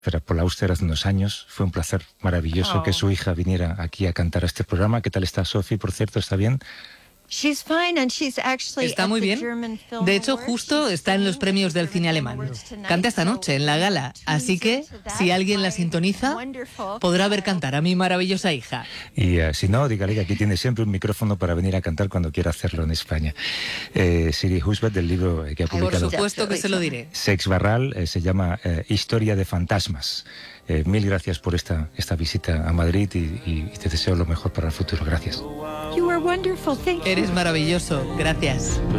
Por la Auster hace unos años. Fue un placer maravilloso que su hija viniera aquí a cantar a este programa. ¿Qué tal está Sophie, por cierto? ¿Está bien? Está muy bien. De hecho, justo está en los premios del cine alemán. Canta esta noche en la gala. Así que, si alguien la sintoniza, podrá ver cantar a mi maravillosa hija. Y si no, dígale que aquí tiene siempre un micrófono para venir a cantar cuando quiera hacerlo en España. Siri Husbeth, del libro que ha publicado. Por supuesto que se lo diré. Seix Barral, se llama Historia de fantasmas. Mil gracias por esta visita a Madrid y te deseo lo mejor para el futuro. Gracias. Eres maravilloso. Gracias.